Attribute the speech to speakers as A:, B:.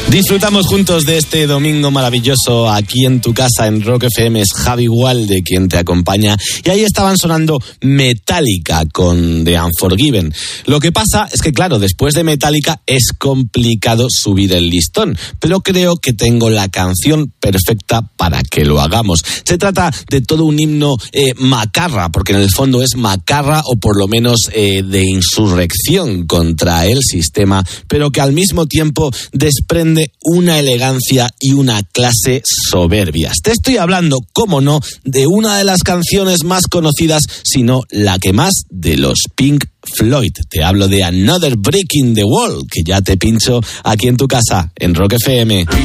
A: Disfrutamos juntos de este domingo maravilloso aquí en tu casa en Rock FM. Es Javi Walde quien te acompaña y ahí estaban sonando Metallica con The Unforgiven. Lo que pasa es que claro, después de Metallica es complicado subir el listón, pero creo que tengo la canción perfecta para que lo hagamos. Se trata de todo un himno macarra, porque en el fondo es macarra o por lo menos de insurrección contra el sistema, pero que al mismo tiempo desprende una elegancia y una clase soberbias. Te estoy hablando, cómo no, de una de las canciones más conocidas, sino la que más, de los Pink Floyd. Te hablo de Another Brick in the Wall, que ya te pincho aquí en tu casa, en Rock FM.